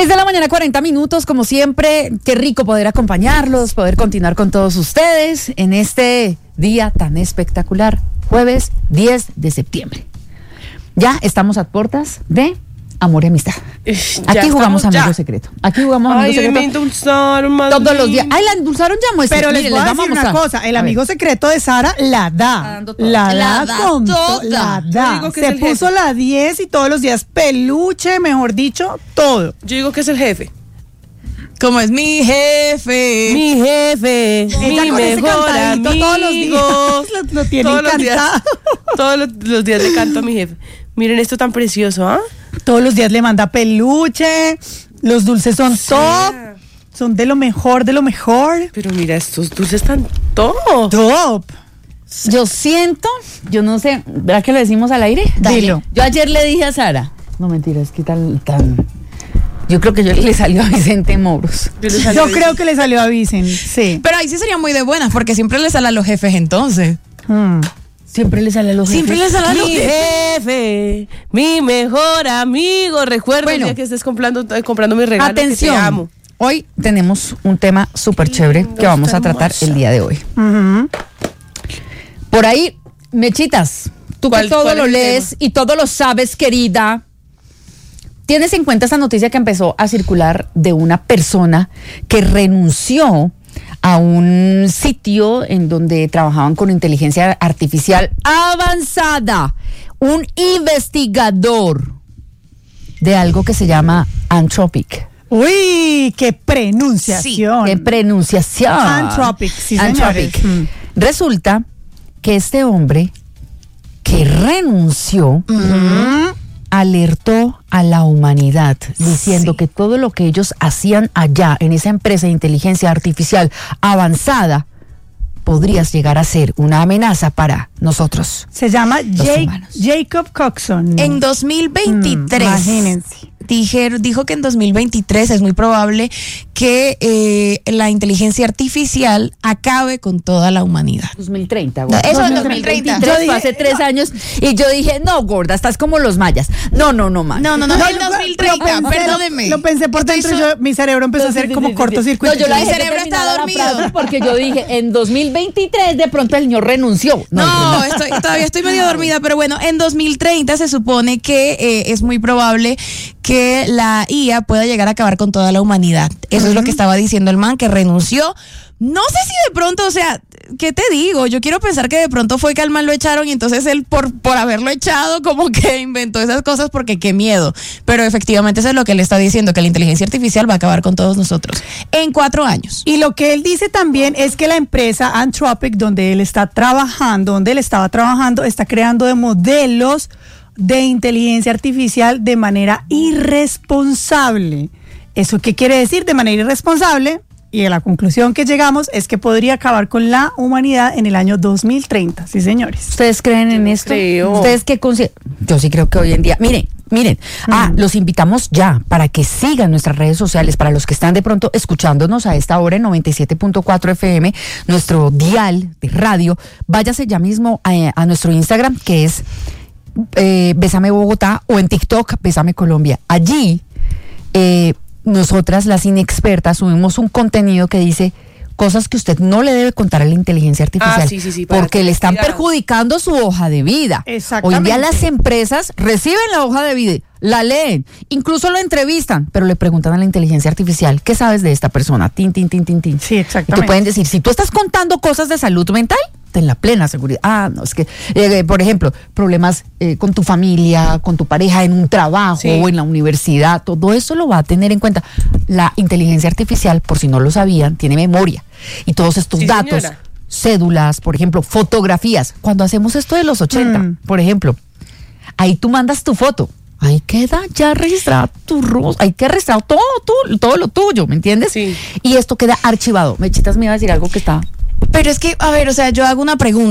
6:40 a.m, como siempre. Qué rico poder acompañarlos, poder continuar con todos ustedes en este día tan espectacular, jueves 10 de septiembre. Ya estamos a puertas de Amor y Amistad. Aquí jugamos Amigo Secreto. Aquí jugamos Amigo Secreto. Me endulzaron, todos los días. Ay, la endulzaron ya, muestra. Pero les voy a decir una cosa. El Amigo Secreto de Sara la da. La da. Se puso la 10 y todos los días peluche, mejor dicho, todo. Yo digo que es el jefe. Como es mi jefe. Mi jefe. Mi mejor amigo. Todos los días lo tiene encantado. Todos los días le canto a mi jefe. Miren esto tan precioso, ¿ah? Todos los días le manda peluche. Los dulces son top. Son de lo mejor, de lo mejor. Pero mira, estos dulces están top. Top. Yo siento, yo no sé, ¿verdad que lo decimos al aire? Dilo. Yo ayer le dije a Sara, no mentira, es que tan yo creo que le salió a Vicente Moros. Yo creo que le salió a Vicente, sí. Pero ahí sí sería muy de buenas, porque siempre le sale a los jefes entonces. Siempre le sale a los jefes. Siempre le sale a los Mi jefe, mi mejor amigo. Recuerda el día que estés comprando mi regalo. Atención, que te amo. Hoy tenemos un tema súper chévere que vamos a tratar el día de hoy. Por ahí, Mechitas, tú que todo lo lees y todo lo sabes, querida. ¿Tienes en cuenta esa noticia que empezó a circular de una persona que renunció a un sitio en donde trabajaban con inteligencia artificial avanzada? Un investigador de algo que se llama Anthropic. ¡Uy! ¡Qué pronunciación! Sí, ¡qué pronunciación! Anthropic, sí, Anthropic. Resulta que este hombre que renunció alertó a la humanidad diciendo que todo lo que ellos hacían allá en esa empresa de inteligencia artificial avanzada podría llegar a ser una amenaza para nosotros. Se llama Jacob Coxon. En 2023. Imagínense. Dijo que en 2023 es muy probable que la inteligencia artificial acabe con toda la humanidad. 2030, gorda. Eso es 2030. Fue hace 3 años y yo dije, no, gorda, estás como los mayas. No, man. No, en 2030, perdóneme. Lo pensé por dentro y mi cerebro empezó a hacer como cortocircuito. No, mi cerebro está dormido. Porque yo dije, en 2023 de pronto el señor renunció. Todavía estoy medio dormida, pero bueno, en 2030 se supone que es muy probable que la IA pueda llegar a acabar con toda la humanidad. Eso es lo que estaba diciendo el man, que renunció. No sé si de pronto, o sea, ¿qué te digo? Yo quiero pensar que de pronto fue que al man lo echaron y entonces él por haberlo echado como que inventó esas cosas porque qué miedo. Pero efectivamente eso es lo que él está diciendo, que la inteligencia artificial va a acabar con todos nosotros en 4 años. Y lo que él dice también es que la empresa Anthropic, donde él estaba trabajando, está creando de modelos de inteligencia artificial de manera irresponsable. ¿Eso qué quiere decir? De manera irresponsable, y a la conclusión que llegamos es que podría acabar con la humanidad en el año 2030. Sí, señores. ¿Ustedes creen en esto? Creo. ¿Ustedes qué consideran? Yo sí creo que hoy en día, miren. Los invitamos ya para que sigan nuestras redes sociales, para los que están de pronto escuchándonos a esta hora en 97.4 FM, nuestro dial de radio. Váyase ya mismo a nuestro Instagram, que es Bésame Bogotá, o en TikTok Bésame Colombia. Allí nosotras, las inexpertas, subimos un contenido que dice cosas que usted no le debe contar a la inteligencia artificial, sí, porque le están perjudicando su hoja de vida. Exactamente. Hoy en día las empresas reciben la hoja de vida, la leen, incluso lo entrevistan, pero le preguntan a la inteligencia artificial, ¿qué sabes de esta persona? Tin. Sí, exactamente. Y te pueden decir, si tú estás contando cosas de salud mental, ten la plena seguridad. No, es que, por ejemplo, problemas con tu familia, con tu pareja, en un trabajo o en la universidad, todo eso lo va a tener en cuenta. La inteligencia artificial, por si no lo sabían, tiene memoria. Y todos estos datos, señora. Cédulas, por ejemplo, fotografías. Cuando hacemos esto de los 80, por ejemplo, ahí tú mandas tu foto. Ahí queda ya registrado tu rostro, hay que registrar todo lo tuyo, ¿me entiendes? Sí. Y esto queda archivado. Mechitas me iba a decir algo que está... Pero es que, a ver, o sea, yo hago una pregunta.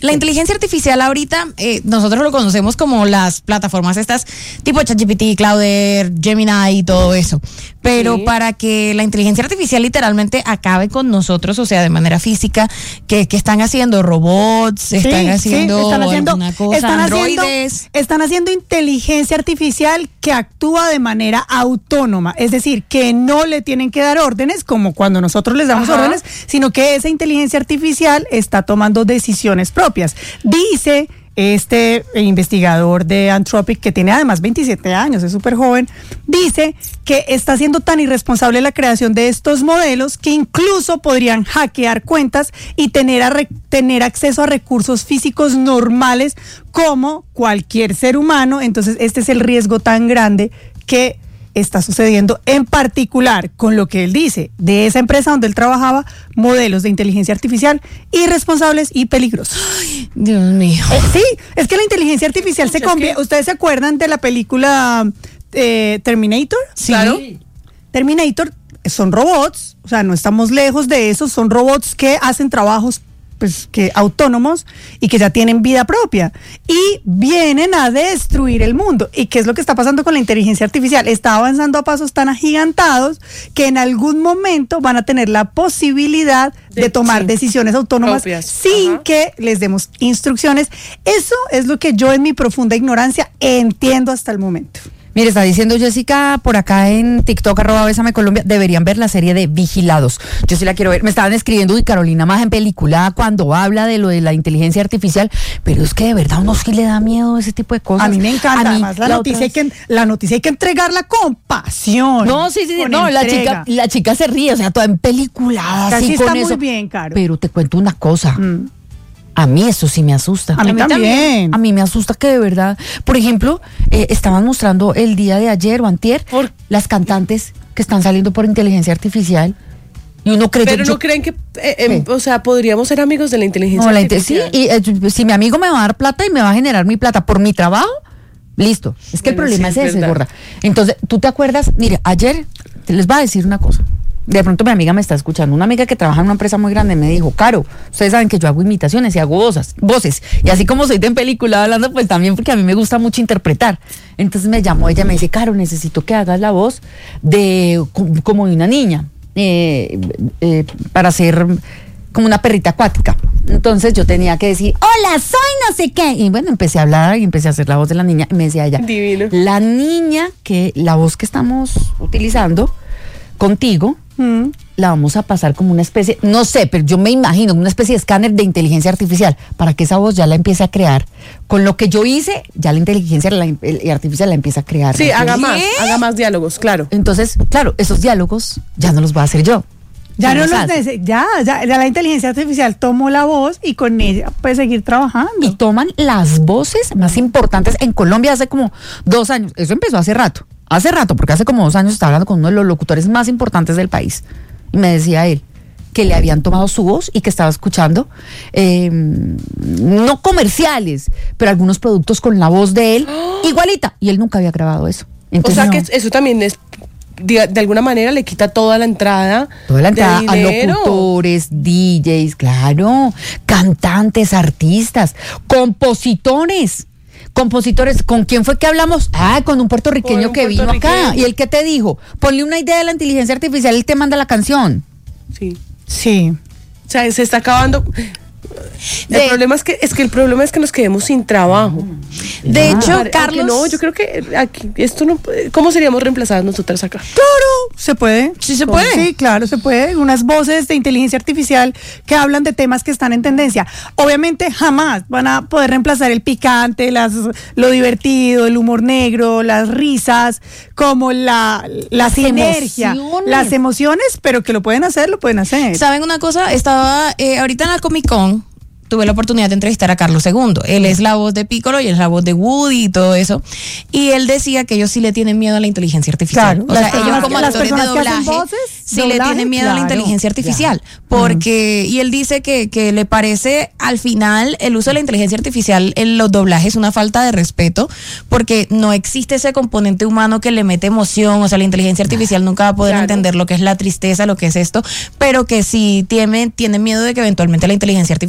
La inteligencia artificial ahorita, nosotros lo conocemos como las plataformas estas, tipo ChatGPT, Claude, Gemini y todo eso. Pero para que la inteligencia artificial literalmente acabe con nosotros, o sea, de manera física, que están haciendo robots, están haciendo alguna cosa, androides. Están haciendo inteligencia artificial que actúa de manera autónoma, es decir, que no le tienen que dar órdenes como cuando nosotros les damos órdenes, sino que esa inteligencia artificial está tomando decisiones propias. Dice este investigador de Anthropic, que tiene además 27 años, es súper joven, dice que está siendo tan irresponsable la creación de estos modelos que incluso podrían hackear cuentas y tener acceso a recursos físicos normales como cualquier ser humano. Entonces este es el riesgo tan grande que está sucediendo, en particular con lo que él dice de esa empresa donde él trabajaba, modelos de inteligencia artificial irresponsables y peligrosos. Ay, Dios mío. Sí, es que la inteligencia artificial se convierte. ¿Ustedes se acuerdan de la película Terminator? Sí. Claro. Terminator son robots, o sea, no estamos lejos de eso, son robots que hacen trabajos que autónomos y que ya tienen vida propia y vienen a destruir el mundo. ¿Y qué es lo que está pasando con la inteligencia artificial? Está avanzando a pasos tan agigantados que en algún momento van a tener la posibilidad de tomar decisiones autónomas propias, sin que les demos instrucciones. Eso es lo que yo en mi profunda ignorancia entiendo hasta el momento. Mire, está diciendo Jessica por acá en TikTok, @BésameColombia, deberían ver la serie de Vigilados. Yo sí la quiero ver. Me estaban escribiendo, y Carolina más en película cuando habla de lo de la inteligencia artificial, pero es que de verdad a uno sí le da miedo ese tipo de cosas. A mí me encanta, además la noticia hay que entregarla con pasión. No, sí, no, la chica se ríe, o sea, toda en película. Así con está eso. Muy bien, Caro. Pero te cuento una cosa. A mí eso sí me asusta. A mí también. A mí me asusta que de verdad, por ejemplo, estaban mostrando el día de ayer o antier las cantantes que están saliendo por inteligencia artificial. Y uno cree. Pero no creen que, o sea, podríamos ser amigos de la inteligencia artificial. Sí, y si mi amigo me va a dar plata y me va a generar mi plata por mi trabajo, listo. Es que el problema es ese, gorda. Entonces, ¿tú te acuerdas? Mire, ayer les voy a decir una cosa. De pronto mi amiga me está escuchando, una amiga que trabaja en una empresa muy grande me dijo: Caro, ustedes saben que yo hago imitaciones y hago voces, y así como soy de en película hablando, pues también porque a mí me gusta mucho interpretar. Entonces me llamó ella, me dice: Caro, necesito que hagas la voz de como de una niña, para ser como una perrita acuática. Entonces yo tenía que decir: hola, soy no sé qué, y bueno, empecé a hablar y empecé a hacer la voz de la niña, y me decía ella: divino. La niña, la voz que estamos utilizando contigo, la vamos a pasar como una especie, no sé, pero yo me imagino una especie de escáner de inteligencia artificial para que esa voz ya la empiece a crear. Con lo que yo hice, ya la inteligencia artificial la empieza a crear. Sí, haga más diálogos, claro. Entonces, claro, esos diálogos ya no los voy a hacer yo. Ya la inteligencia artificial tomó la voz y con ella puede seguir trabajando. Y toman las voces más importantes en Colombia hace como 2 años. Eso empezó hace rato, porque hace como 2 años estaba hablando con uno de los locutores más importantes del país. Y me decía él que le habían tomado su voz y que estaba escuchando, no comerciales, pero algunos productos con la voz de él, igualita. Y él nunca había grabado eso. Entonces, o sea que eso también es, de alguna manera le quita toda la entrada a locutores, DJs, claro, cantantes, artistas, compositores. ¿Con quién fue que hablamos? Con un puertorriqueño que vino acá. ¿Y el que te dijo? Ponle una idea de la inteligencia artificial, él te manda la canción. Sí. O sea, se está acabando. El problema es que nos quedemos sin trabajo. De hecho, Carlos, no, yo creo que aquí esto no. ¿Cómo seríamos reemplazadas nosotras acá? Claro, se puede. Sí, se puede. Sí, claro, se puede. Unas voces de inteligencia artificial que hablan de temas que están en tendencia. Obviamente jamás van a poder reemplazar el picante, lo divertido, el humor negro, las risas, como la sinergia, las emociones, pero que lo pueden hacer. ¿Saben una cosa? Estaba ahorita en la Comic Con, tuve la oportunidad de entrevistar a Carlos II. Él es la voz de Piccolo y es la voz de Woody y todo eso. Y él decía que ellos sí le tienen miedo a la inteligencia artificial. Claro, o sea, ellos como actores de doblaje sí le tienen miedo a la inteligencia artificial. Porque, y él dice que le parece al final el uso de la inteligencia artificial en los doblajes una falta de respeto, porque no existe ese componente humano que le mete emoción. O sea, la inteligencia artificial nunca va a poder entender lo que es la tristeza, lo que es esto, pero que sí tienen miedo de que eventualmente la inteligencia artificial les quite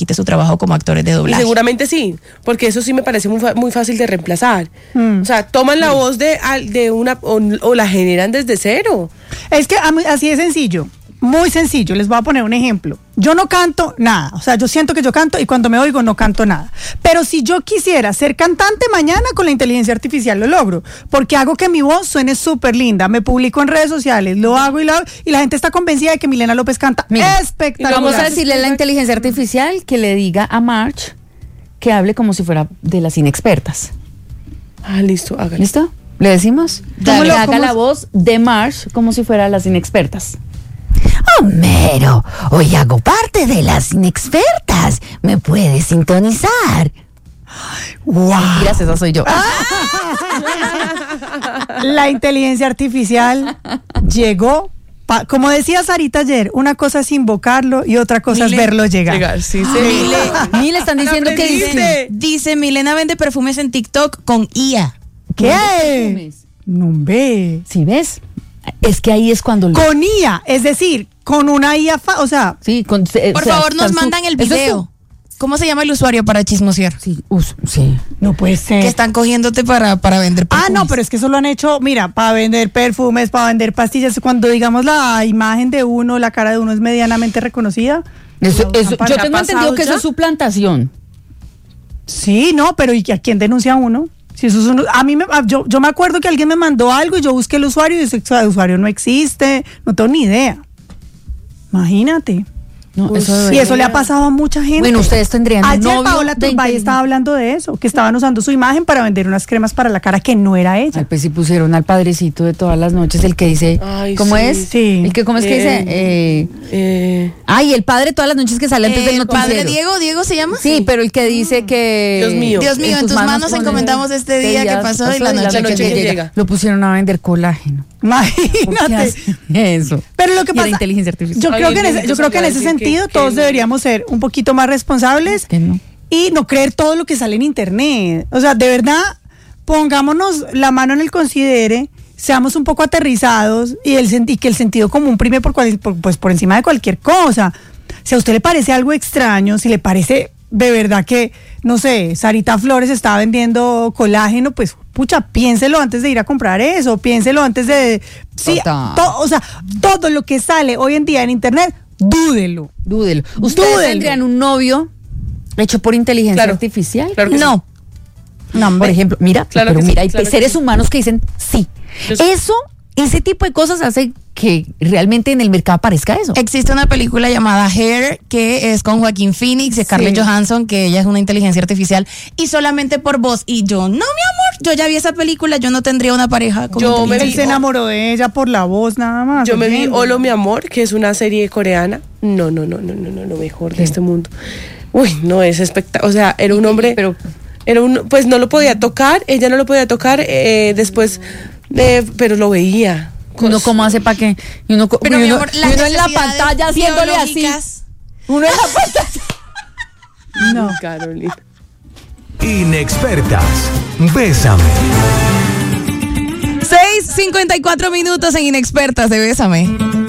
facilite su trabajo como actores de Y doblaje. seguramente sí, porque eso sí me parece muy fácil de reemplazar. O sea, toman la voz de una o la generan desde cero. Es que así es sencillo. Muy sencillo, les voy a poner un ejemplo. Yo no canto nada, o sea, yo siento que yo canto y cuando me oigo no canto nada. Pero si yo quisiera ser cantante mañana con la inteligencia artificial lo logro, porque hago que mi voz suene súper linda, me publico en redes sociales, lo hago y la gente está convencida de que Milena López canta espectacular. Vamos a decirle a la inteligencia artificial que le diga a March que hable como si fuera de las inexpertas. Ah, listo, hágale. ¿Listo? ¿Le decimos? Dale. Haga la voz de March como si fuera las inexpertas. Homero, hoy hago parte de las inexpertas. ¿Me puedes sintonizar? ¡Wow! Mentiras, esa soy yo. La inteligencia artificial llegó, como decía Sarita ayer, una cosa es invocarlo y otra cosa es verlo llegar. Sí, sí. Ni le están diciendo que Dice, Milena vende perfumes en TikTok con IA. ¿Qué? No ve. ¿Sí ves? Es que ahí es cuando... Con IA, es decir, con una IA, o sea... Sí, Por favor, nos mandan el video. ¿Cómo se llama el usuario para chismosear? Sí, sí. No puede ser. Que están cogiéndote para vender perfumes. No, pero es que eso lo han hecho, mira, para vender perfumes, para vender pastillas. Cuando, digamos, la imagen de uno, la cara de uno es medianamente reconocida. Yo tengo entendido que eso es suplantación. Sí, no, pero ¿y a quién denuncia uno? Si eso es yo me acuerdo que alguien me mandó algo y yo busqué el usuario y ese usuario no existe, no tengo ni idea. Imagínate. No, Y eso le ha pasado a mucha gente. Bueno, ustedes tendrían un Ayer novio Paola Turbay estaba hablando de eso, que estaban usando su imagen para vender unas cremas para la cara que no era ella. Ay, pues si pusieron al padrecito de todas las noches, el que dice, Ay, ¿cómo sí. es? Sí. El que, ¿cómo es que dice? Ay, el padre todas las noches que sale antes del El noticiero. padre Diego se llama. Sí, pero el que dice que... Dios mío. En tus manos encomendamos este día que pasó y la noche que llega. Lo pusieron a vender colágeno. Imagínate. Eso. Pero lo que Y la pasa, inteligencia artificial. yo creo que en ese sentido todos deberíamos ser un poquito más responsables Que no. y no creer todo lo que sale en internet. O sea, de verdad, pongámonos la mano en el considere, seamos un poco aterrizados y que el sentido común prime por encima de cualquier cosa. Si a usted le parece algo extraño, si le parece de verdad que, no sé, Sarita Flores está vendiendo colágeno, pues pucha, piénselo antes de ir a comprar eso, piénselo antes de... Sí, todo lo que sale hoy en día en internet, dúdelo. ¿Ustedes tendrían un novio hecho por inteligencia artificial? Claro que no. No, por ejemplo, mira, Claro pero que mira, sí, hay claro que seres sí. humanos que dicen sí. Ese tipo de cosas hace que realmente en el mercado aparezca eso. Existe una película llamada Hair que es con Joaquín Phoenix y Scarlett Johansson, que ella es una inteligencia artificial y solamente por voz. Y yo, no, mi amor, yo ya vi esa película, yo no tendría una pareja con Él se enamoró de ella por la voz nada más. Yo me vi Holo, mi amor, que es una serie coreana. No, lo mejor de este mundo. Uy, no, es espectacular. O sea, era un hombre, pero pues no lo podía tocar, ella no lo podía tocar, después, pero lo veía. Uno cómo hace para que Pero mi amor, las uno en la necesidades pantalla haciéndole así. biológicas. Uno en la pantalla. No. Carolina. Inexpertas. Bésame. 6:54 en Inexpertas de Bésame.